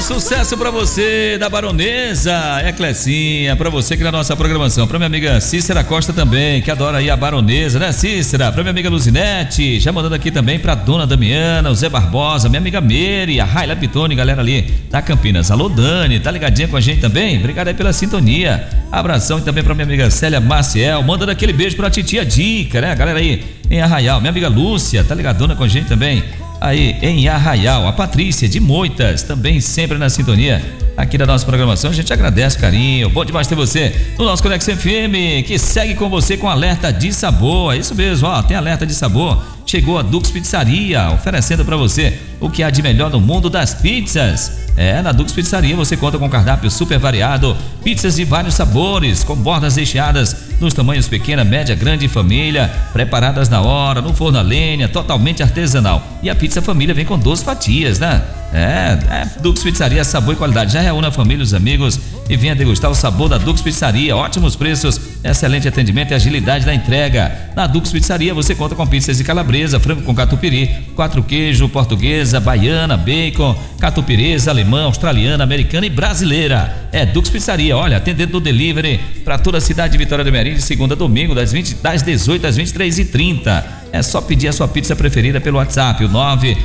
Sucesso pra você da Baronesa, é Clecinha, pra você que na nossa programação, pra minha amiga Cícera Costa também, que adora aí a Baronesa, né Cícera? Pra minha amiga Luzinete, já mandando aqui também pra dona Damiana, o Zé Barbosa, minha amiga Meire, a Raila Pitoni, galera ali da Campinas. Alô Dani, tá ligadinha com a gente também? Obrigado aí pela sintonia. Abração e também pra minha amiga Célia Maciel, mandando aquele beijo pra titia Dica, né? Galera aí em Arraial, minha amiga Lúcia, tá ligadona com a gente também aí em Arraial, a Patrícia de Moitas, também sempre na sintonia aqui da nossa programação. A gente agradece o carinho, bom demais ter você no nosso Conexão FM, que segue com você com alerta de sabor. É isso mesmo, ó, tem alerta de sabor. Chegou a Dux Pizzaria, oferecendo para você o que há de melhor no mundo das pizzas. Na Dux Pizzaria você conta com cardápio super variado, pizzas de vários sabores, com bordas recheadas nos tamanhos pequena, média, grande e família, preparadas na hora, no forno a lenha, totalmente artesanal. E a pizza família vem com 12 fatias, né? Dux Pizzaria, sabor e qualidade. Já reúna a família, os amigos e venha degustar o sabor da Dux Pizzaria. Ótimos preços, excelente atendimento e agilidade na entrega. Na Dux Pizzaria você conta com pizzas de calabresa, frango com catupiry, 4 queijo, portuguesa, baiana, bacon, catupiresa, alemã, australiana, americana e brasileira. É Dux Pizzaria, olha, atendendo no delivery para toda a cidade de Vitória do Mearim, de segunda a domingo, das 18 às 23h30. É só pedir a sua pizza preferida pelo WhatsApp, o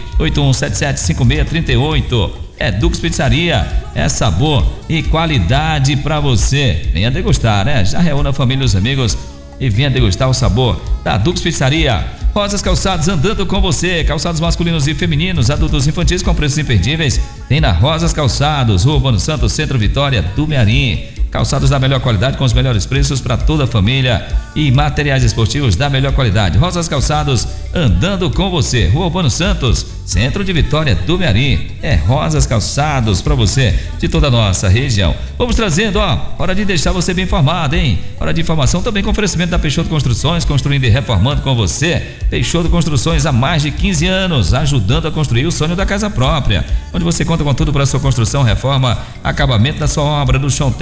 981775638. É Dux Pizzaria, é sabor e qualidade para você. Venha degustar, né? Já reúna a família e os amigos e venha degustar o sabor da Dux Pizzaria. Rosas Calçados, andando com você, calçados masculinos e femininos, adultos e infantis com preços imperdíveis. Tem na Rosas Calçados, Rua Urbano Santos, Centro Vitória do Mearim. Calçados da melhor qualidade com os melhores preços para toda a família e materiais esportivos da melhor qualidade. Rosas Calçados, andando com você, Rua Urbano Santos, Centro de Vitória do Mearim. É Rosas Calçados para você de toda a nossa região. Vamos trazendo, hora de deixar você bem informado, hein? Hora de informação também com oferecimento da Peixoto Construções, construindo e reformando com você. Peixoto Construções há mais de 15 anos, ajudando a construir o sonho da casa própria, onde você conta com tudo para sua construção, reforma, acabamento da sua obra, do chão